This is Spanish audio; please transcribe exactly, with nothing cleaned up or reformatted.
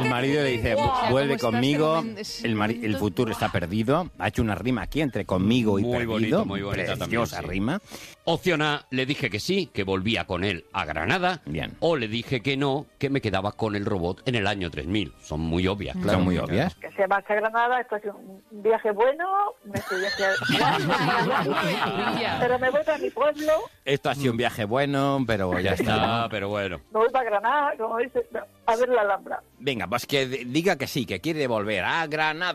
El marido le dice, Wow, vuelve ¿cómo está conmigo, ese momento? Es el, mari- el bonito. futuro está perdido. Ha hecho una rima aquí entre conmigo y Muy perdido. bonito, muy bonita también, Preciosa sí. rima. Opción A, le dije que sí, que volvía con él a Granada. Bien. O le dije que no, que me quedaba con el robot en el año tres mil. Son muy obvias, claro. Son muy obvias. Que se marcha a Granada, esto es un viaje bueno, me estoy pero me voy para mi pueblo, Esto ha sido un viaje bueno, pero ya está. Ah, pero bueno. me voy para Granada, como dice, a ver la Alhambra. Venga, pues que d- diga que sí, que quiere volver a Granada.